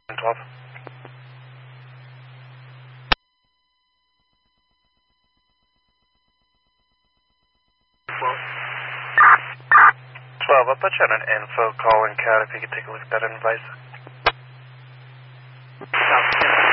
12. 12, I'll put you on an info call in CAD if you could take a look at that advice. South 10.